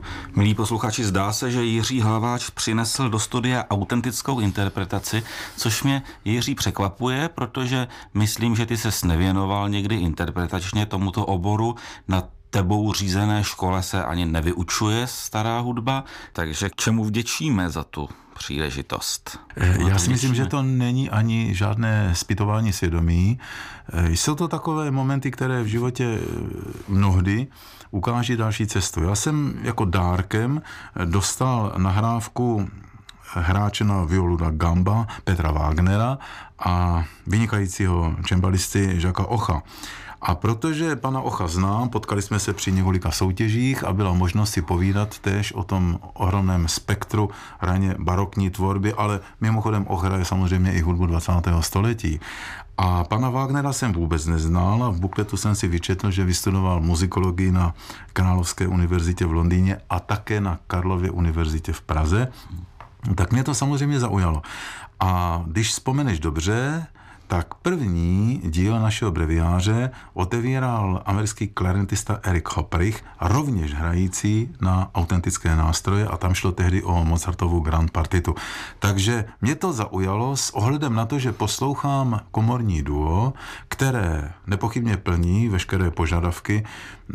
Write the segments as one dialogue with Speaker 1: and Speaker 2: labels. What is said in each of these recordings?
Speaker 1: Milí posluchači, zdá se, že Jiří Hlaváč přinesl do studia autentickou interpretaci, což mě, Jiří, překvapuje, protože myslím, že ty ses nevěnoval někdy interpretačně tomuto oboru. Na tebou řízené škole se ani nevyučuje stará hudba, takže k čemu vděčíme za tu příležitost?
Speaker 2: Já si myslím, že to není ani žádné zpytování svědomí. Jsou to takové momenty, které v životě mnohdy ukáží další cestu. Já jsem jako dárkem dostal nahrávku hráče na violu da gamba Petra Wagnera a vynikajícího čembalisty Jacquesa Ocha. A protože pana Ocha znám, potkali jsme se při několika soutěžích a byla možnost si povídat též o tom ohromném spektru raně barokní tvorby, ale mimochodem Och hraje samozřejmě i hudbu 20. století. A pana Wagnera jsem vůbec neznal a v bukletu jsem si vyčetl, že vystudoval muzikologii na Královské univerzitě v Londýně a také na Karlově univerzitě v Praze. Tak mě to samozřejmě zaujalo. A když vzpomeneš dobře, tak první díl našeho breviáře otevíral americký klarinetista Eric Hopperich, rovněž hrající na autentické nástroje, a tam šlo tehdy o Mozartovu Grand partitu. Takže mě to zaujalo s ohledem na to, že poslouchám komorní duo, které nepochybně plní veškeré požadavky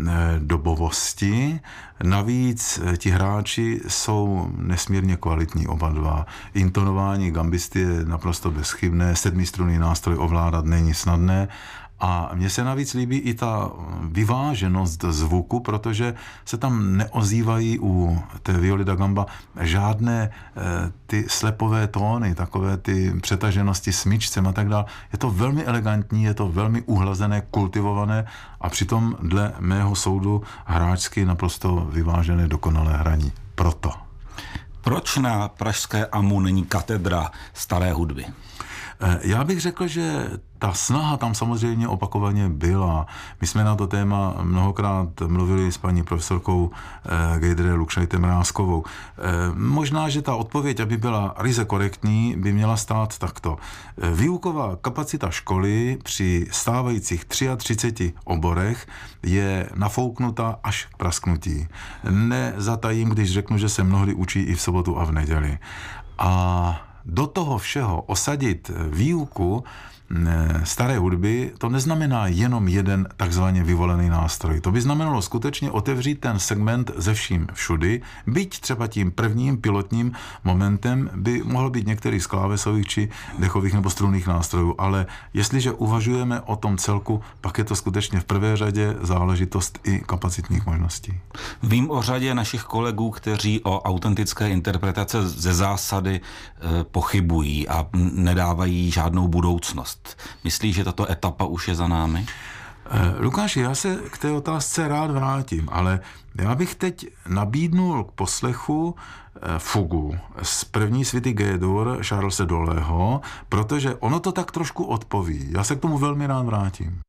Speaker 2: dobovosti. Navíc ti hráči jsou nesmírně kvalitní oba dva. Intonování gambisty je naprosto bezchybné, sedmistrunný nástroj ovládat není snadné. A mně se navíc líbí i ta vyváženost zvuku, protože se tam neozývají u té violy da gamba žádné ty slepové tóny, takové ty přetaženosti smyčcem a tak dále. Je to velmi elegantní, je to velmi uhlazené, kultivované a přitom dle mého soudu hráčsky naprosto vyvážené, dokonalé hraní. Proto.
Speaker 1: Proč na pražské AMU není katedra staré hudby?
Speaker 2: Já bych řekl, že ta snaha tam samozřejmě opakovaně byla. My jsme na to téma mnohokrát mluvili s paní profesorkou Gejdre Lukšajtem-Ráskovou. Možná, že ta odpověď, aby byla ryze korektní, by měla stát takto. Výuková kapacita školy při stávajících 33 oborech je nafouknuta až k prasknutí. Nezatajím, když řeknu, že se mnohdy učí i v sobotu a v neděli. A do toho všeho osadit výuku staré hudby, to neznamená jenom jeden takzvaně vyvolený nástroj. To by znamenalo skutečně otevřít ten segment ze vším všudy, byť třeba tím prvním pilotním momentem by mohl být některý z klávesových či dechových nebo strunných nástrojů, ale jestliže uvažujeme o tom celku, pak je to skutečně v prvé řadě záležitost i kapacitních možností.
Speaker 1: Vím o řadě našich kolegů, kteří o autentické interpretace ze zásady pochybují a nedávají žádnou budoucnost. Myslíš, že tato etapa už je za námi?
Speaker 2: Lukáši, já se k té otázce rád vrátím, ale já bych teď nabídnul k poslechu fugu z první suity G-dur Charlese Dolého, protože ono to tak trošku odpoví. Já se k tomu velmi rád vrátím.